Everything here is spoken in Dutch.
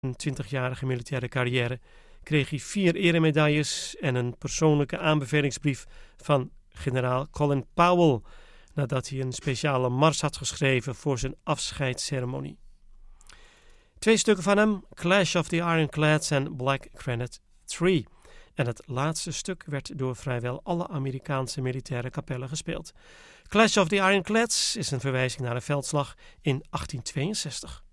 een 20-jarige militaire carrière kreeg hij 4 eremedailles en een persoonlijke aanbevelingsbrief van generaal Colin Powell, nadat hij een speciale mars had geschreven voor zijn afscheidsceremonie. 2 stukken van hem, Clash of the Ironclads en Black Granite Tree. En het laatste stuk werd door vrijwel alle Amerikaanse militaire kapellen gespeeld. Clash of the Ironclads is een verwijzing naar een veldslag in 1862.